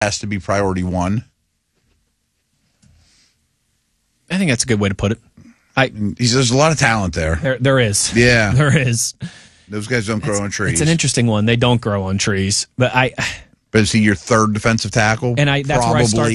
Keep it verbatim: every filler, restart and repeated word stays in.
has to be priority one. I think that's a good way to put it. I He's, there's a lot of talent there. There, there is. Yeah. There is. Those guys don't grow it's, on trees. It's an interesting one. They don't grow on trees. But I... But is he your third defensive tackle? And I that's Probably. where I start